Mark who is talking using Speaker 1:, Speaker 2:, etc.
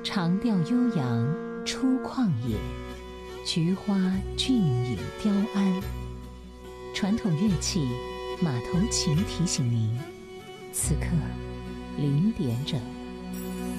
Speaker 1: 长调悠扬出旷野，菊花俊影雕鞍。传统乐器马头琴提醒您，此刻0点整。